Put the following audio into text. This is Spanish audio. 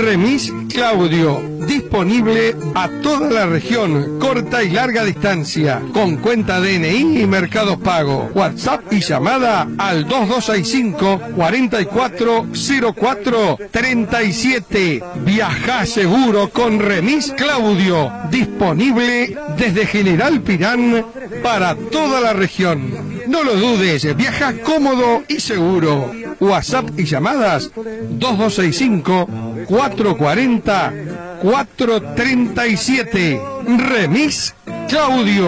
Remis Claudio, disponible a toda la región, corta y larga distancia, con cuenta DNI y Mercado Pago. WhatsApp y llamada al 2265 4404 37. Viaja seguro con Remis Claudio, disponible desde General Pirán para toda la región. No lo dudes, viaja cómodo y seguro. WhatsApp y llamadas 2265 440 437. Remis Claudio.